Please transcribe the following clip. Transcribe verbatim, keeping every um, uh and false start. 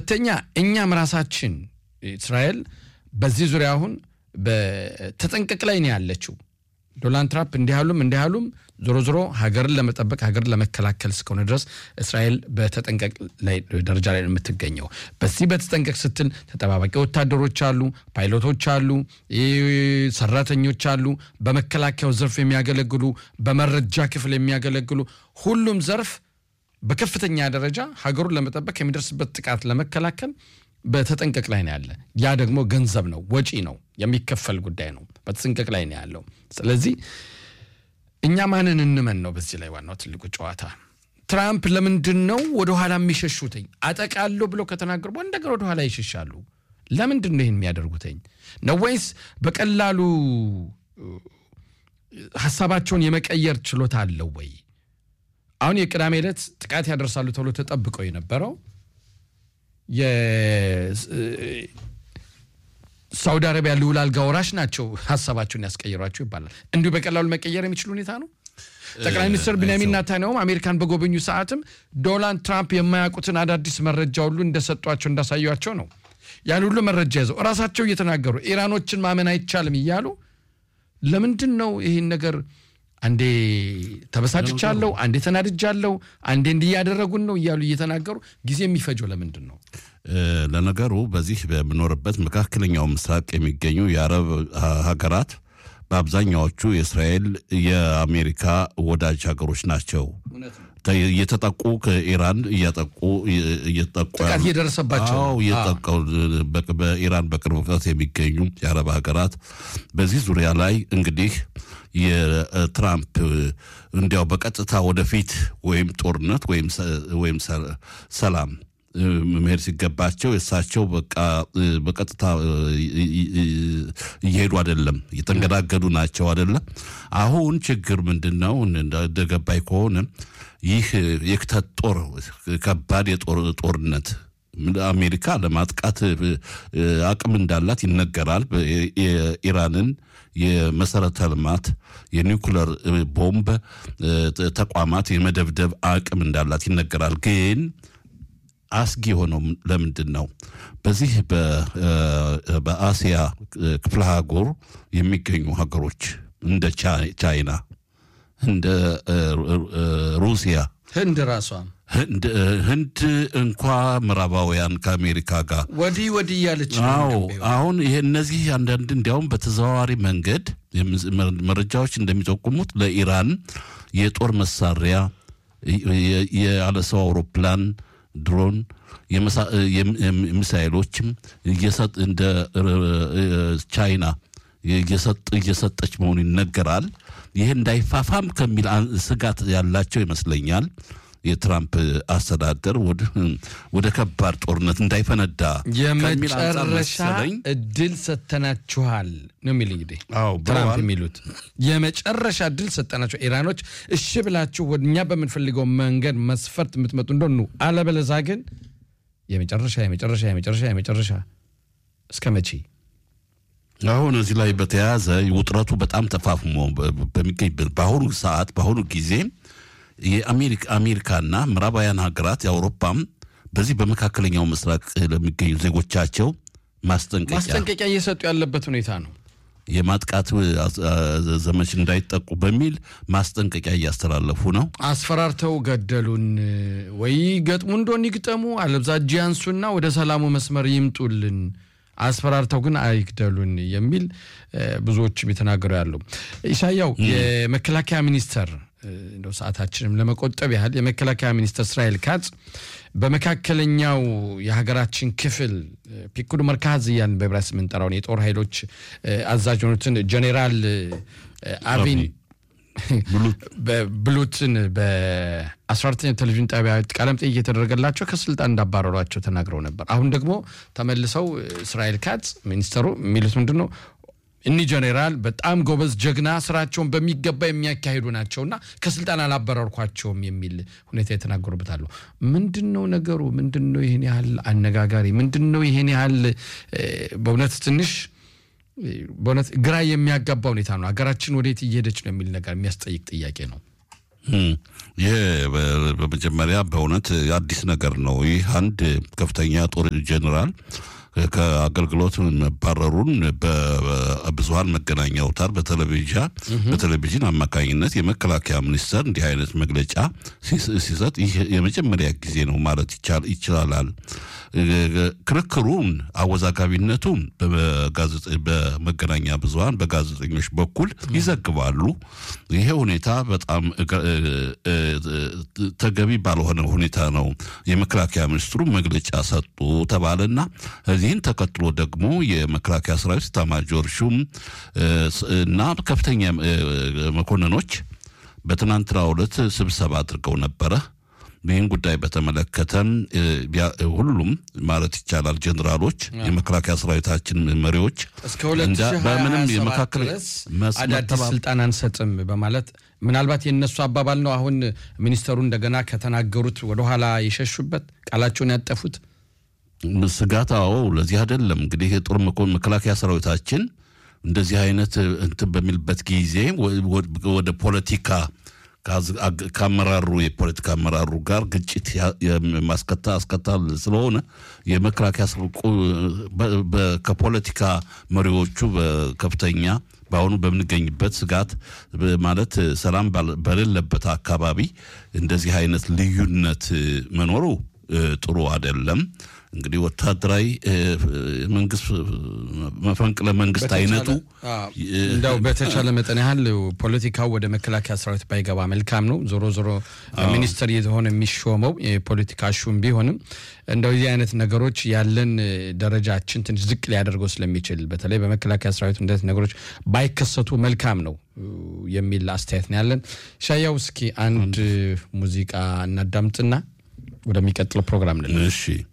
ሁለተኛ እኛም ራሳችን እስራኤል በዚህ ዙሪያ አሁን በተጠንቀቅ ላይ ነው ያለችው ዶናልድ ትራምፕ እንዲያሉም እንዲያሉም ዞሮ ዞሮ ሀገርን ለመጠበቅ ሀገርን ለመከላከል እስከሆነ ድረስ እስራኤል በተጠንቀቅ ላይ ደረጃ ላይ የምትገኘው በዚህ በተጠንቀቅ ስትል ተጠባባቂ ወታደሮች አሉ ፓይሎቶች አሉ ሰራተኞች አሉ በመከላከያው ዘርፍ የሚያገለግሉ በመረጃ ክፍል የሚያገለግሉ ሁሉም ዘርፍ በከፍተኛ ደረጃ ሀገሩን ለመጠበቅ የሚደርስበት ጥቃት ለመከላከል በተጠንቀቅ ላይ ነው ያለ ያ ደግሞ ገንዘብ ነው ወጪ ነው የሚከፈል ጉዳይ ነው በተጠንቀቅ ላይ ነው ያለው ስለዚህ እኛ ማንን እንመን ነው በዚህ ላይ ዋናው ትልቁ ጨዋታ ትራምፕ ለምንድነው ወደ ኋላ የሚሸሹትኝ አጠቃለው ብሎ ከተናገሩ እንደገና ወደ ኋላ ይሸሻሉ ለምንድነው ይሄን የሚያደርጉትኝ ነው ወይስ በቀላሉ ሐሳባቸውን የመቀየር ችሎታ አለው ወይ አሁን የቅዳሜ ዕለት ጥቃት ያደርሳሉ ተብሎ ተጠብቀው የነበረው የ ሳውዲ አረቢያ ልዑል አልጋ ወራሽ ናቸው ሐሳባቸውን ያስቀየሯቸው ይባላል እንዲሁ በቀላሉ መቀየር የሚችሉ ሁኔታ ነው ጠቅላይ ሚኒስትር ቢንያሚን ኔታንያሁ አሜሪካን በጎበኙ ሰዓትም ዶናልድ ትራምፕ የማያውቁትን አዳዲስ መረጃ ሁሉ እንደሰጧቸው እንዳሳዩአቸው ነው ያን ሁሉ መረጃ ይዘው ራሳቸው እየተናገሩ ኢራኖችን ማመን አይቻልም ይያሉ ለምንድን ነው ይሄን ነገር አንዴ ተበሳጭቻለሁ አንዴ ተናድጃለሁ አንዴ እንዲያደረጉን ነው ይያሉ እየተናገሩ ጊዜ የሚፈጀው ለምንድን ነው ለነገሩ በዚህ በመኖርበት መካከለኛው ምስራቅ የሚገኙ የአረብ ሀገራት በአብዛኛዎቹ የእስራኤል የአሜሪካ ወዳጅ ሀገሮች ናቸው እየተጠቁ ከኢራን እያጠቁ እየተጠቁ ጥቃት እየደረሰባቸው አዎ እየተጠቁ በኢራን በቅርበት የሚገኙ የአረብ ሀገራት በዚህ ዙሪያ ላይ እንግዲህ የትራምፕ እንዲያው በቀጥታ ወደፊት ወይም ጦርነት ወይም ወይም ሰላም መሄድ ሲገባቸው እሳቸው በቃ በቀጥታ እየሄዱ አይደለም እየተንገዳገዱ ናቸው አይደለም አሁን ችግር ምንድነው እንደገባይ ከሆነ ይህ የክተት ጦር ከባድ የጦር ጦርነት አሜሪካ ለማጥቃት አቅም እንዳላት ይነገራል የኢራንን የመሰረተ ልማት የኒውክሌር ቦምብ ተቋማት የመደብደብ አቅም እንዳላት ይነገራል ግን አስጊ ሆኖ ለምንድነው በዚህ በአሲያ ክፍለ አህጉር የሚገኙ ሀገሮች እንደ ቻይና እንደ ሩሲያ ህንድ ራሷ ህንድ ህንድ እንኳን ምዕራባውያን ከአሜሪካ ጋር ወዲ ወዲ ያለች ነው አሁን ይሄ እነዚህ አንዳንድ እንዲያውም በተዘዋዋሪ መንገድ መረጃዎች እንደሚጠቁሙት ለኢራን የጦር መሳሪያ የአለሰው አውሮፕላን ድሮን የሚሳኤሎችም እየሰጥ እንደ ቻይና እየሰጥ እየሰጠች መሆኑ ይነገራል ይሄ እንዳይፋፋም ከሚል ስጋት ያላቸው ይመስለኛል የትራምፕ አስተዳደር ወደ ወደ ከባድ ጦርነት እንዳይፈነዳ የመጨረሻ እድል ሰተናችኋል ነው የሚል እንግዲህ ትራምፕ የሚሉት የመጨረሻ እድል ሰተናችሁ ኢራኖች እሺ ብላችሁ ወደኛ በመንፈልገው መንገድ መስፈርት የምትመጡ እንደሆነ አለበለዛ ግን የመጨረሻ የመጨረሻ የመጨረሻ የመጨረሻ እስከመቼ አሁን እዚህ ላይ በተያያዘ ውጥረቱ በጣም ተፋፍሞ በሚገኝበት በአሁኑ ሰዓት በአሁኑ ጊዜ የአሜሪካ አሜሪካና ምዕራባውያን ሀገራት የአውሮፓም በዚህ በመካከለኛው ምስራቅ ለሚገኙ ዜጎቻቸው ማስጠንቀቂያ ማስጠንቀቂያ እየሰጡ ያለበት ሁኔታ ነው የማጥቃት ዘመቻ እንዳይጠቁ በሚል ማስጠንቀቂያ እያስተላለፉ ነው አስፈራርተው ገደሉን ወይ ገጥሙ እንደሆነ ይግጠሙ አለብዛጅ ያንሱና ወደ ሰላሙ መስመር ይምጡልን አስፈራርተው ግን አይግደሉን የሚል ብዙዎች የተናገሩ ያሉ ኢሳያው የመከላከያ ሚኒስተር እንደው ሰዓታችንም ለመቆጠብ ያህል የመከላከያ ሚኒስተር እስራኤል ካጽ በመካከለኛው የሀገራችን ክፍል ፒኩድ መርካዝ ያን በብራስ ምንጠራው የጦር ኃይሎች አዛዥ ሆኑትን ጀነራል አቪን በብሉትን በ14ኛ ቴሌቪዥን ጣቢያ ቃለም ጥያቄ የተደረገላቸው ከስልጣን እንዳባረሯቸው ተናግረው ነበር አሁን ደግሞ ተመልሰው እስራኤል ካጽ ሚኒስተሩ ሚሉት ምንድነው እኒ ጀነራል በጣም ጎበዝ ጀግና ስራቸውን በሚገባ የሚያካሂዱ ናቸውና ከስልጣን አላባረርኳቸውም የሚል ሁኔታ የተናገሩበታል ምንድነው ነገሩ ምንድነው ይሄን ያህል አነጋጋሪ ምንድነው ይሄን ያህል በእውነት ትንሽ በእውነት ግራ የሚያጋባ ሁኔታ ነው ሀገራችን ወዴት እየሄደች ነው የሚል ነገር የሚያስጠይቅ ጥያቄ ነው ይሄ በመጀመሪያ በእውነት አዲስ ነገር ነው። ይህ አንድ ከፍተኛ ጦር ጄኔራል ከአገልግሎት መባረሩን በብዙሃን መገናኛ አውታር በቴሌቪዥን በቴሌቪዥን አማካኝነት የመከላከያ ሚኒስቴር እንዲህ አይነት መግለጫ ሲሰጥ ይህ የመጀመሪያ ጊዜ ነው ማለት ይቻላል። ክርክሩን አወዛጋቢነቱ በጋዜጣ በመገናኛ ብዙሃን በጋዜጠኞች በኩል ይዘግባሉ። ይሄ ሁኔታ በጣም ተገቢ ባልሆነ ሁኔታ ነው የመከላከያ ሚኒስትሩ መግለጫ ሰጡ ተባለና እዚህን ተከትሎ ደግሞ የመከላከያ ሰራዊት ኤታማዦር ሹም እና ከፍተኛ መኮንኖች በትናንትናው ዕለት ስብሰባ አድርገው ነበረ። ይህን ጉዳይ በተመለከተ ሁሉም ማለት ይቻላል ጀነራሎች የመከላከያ ሰራዊታችን መሪዎች በምንም የመካከለ አዳዲስ ስልጣን አንሰጥም በማለት ምናልባት የነሱ አባባል ነው። አሁን ሚኒስተሩ እንደገና ከተናገሩት ወደ ኋላ ይሸሹበት ቃላቸውን ያጠፉት ስጋታው ለዚህ አይደለም። እንግዲህ ጦር መከላከያ ሰራዊታችን እንደዚህ አይነት እንትን በሚልበት ጊዜ ወደ ፖለቲካ ካመራሩ የፖለቲካ አመራሩ ጋር ግጭት የማስከታ አስከታል ስለሆነ የመከላከያ ከፖለቲካ መሪዎቹ በከፍተኛ ባሁኑ በምንገኝበት ስጋት ማለት ሰላም በሌለበት አካባቢ እንደዚህ አይነት ልዩነት መኖሩ ጥሩ አይደለም። እንግዲህ ወታደራዊ መንግስት መፈንቅለ መንግስት አይነቱ እንደው በተቻለ መጠን ያህል ፖለቲካው ወደ መከላከያ ሰራዊት ባይገባ መልካም ነው። ዞሮ ዞሮ ሚኒስተር የሆነ የሚሾመው የፖለቲካ ሹም ቢሆንም እንደው የዚህ አይነት ነገሮች ያለን ደረጃችን ትንሽ ዝቅ ሊያደርገው ስለሚችል በተለይ በመከላከያ ሰራዊት እንደዚህ ነገሮች ባይከሰቱ መልካም ነው የሚል አስተያየት ነው ያለን። ሻያው እስኪ አንድ ሙዚቃ እናዳምጥና ወደሚቀጥለው ፕሮግራም እንለፍ። እሺ